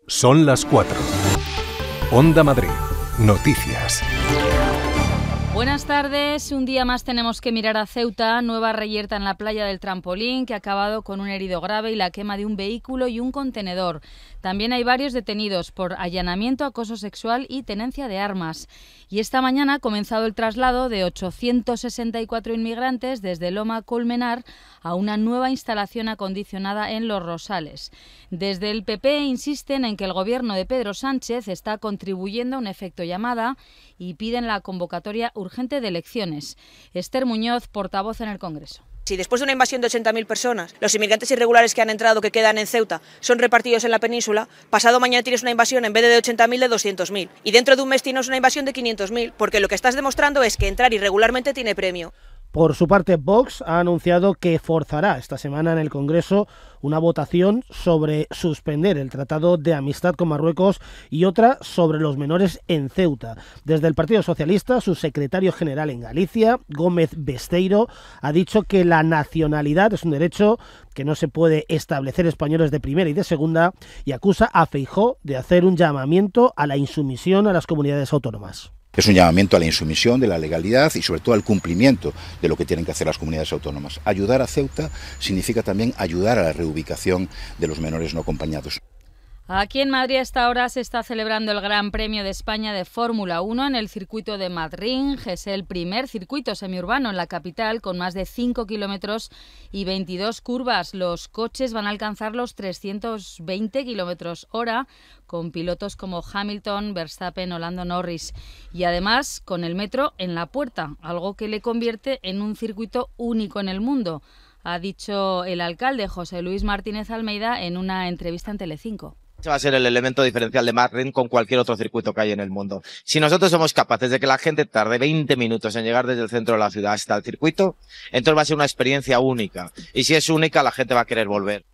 Son las 4. Onda Madrid. Noticias. Buenas tardes. Un día más tenemos que mirar a Ceuta. Nueva reyerta en la playa del Trampolín que ha acabado con un herido grave y la quema de un vehículo y un contenedor. También hay varios detenidos por allanamiento, acoso sexual y tenencia de armas. Y esta mañana ha comenzado el traslado de 864 inmigrantes desde Loma Colmenar a una nueva instalación acondicionada en Los Rosales. Desde el PP insisten en que el gobierno de Pedro Sánchez está contribuyendo a un efecto llamada y piden la convocatoria urgente de elecciones. Esther Muñoz, portavoz en el Congreso. Si después de una invasión de 80.000 personas, los inmigrantes irregulares que han entrado, que quedan en Ceuta, son repartidos en la península, pasado mañana tienes una invasión en vez de 80.000 de 200.000. Y dentro de un mes tienes una invasión de 500.000, porque lo que estás demostrando es que entrar irregularmente tiene premio. Por su parte, Vox ha anunciado que forzará esta semana en el Congreso una votación sobre suspender el Tratado de Amistad con Marruecos y otra sobre los menores en Ceuta. Desde el Partido Socialista, su secretario general en Galicia, Gómez Besteiro, ha dicho que la nacionalidad es un derecho que no se puede establecer españoles de primera y de segunda y acusa a Feijóo de hacer un llamamiento a la insumisión a las comunidades autónomas. Es un llamamiento a la insumisión de la legalidad y sobre todo al cumplimiento de lo que tienen que hacer las comunidades autónomas. Ayudar a Ceuta significa también ayudar a la reubicación de los menores no acompañados. Aquí en Madrid a esta hora se está celebrando el Gran Premio de España de Fórmula 1 en el circuito de Madrid. Es el primer circuito semiurbano en la capital con más de 5 kilómetros y 22 curvas. Los coches van a alcanzar los 320 kilómetros hora con pilotos como Hamilton, Verstappen o Lando Norris. Y además con el metro en la puerta, algo que le convierte en un circuito único en el mundo, ha dicho el alcalde José Luis Martínez Almeida en una entrevista en Telecinco. Ese va a ser el elemento diferencial de Madrid con cualquier otro circuito que hay en el mundo. Si nosotros somos capaces de que la gente tarde 20 minutos en llegar desde el centro de la ciudad hasta el circuito, entonces va a ser una experiencia única. Y si es única, la gente va a querer volver.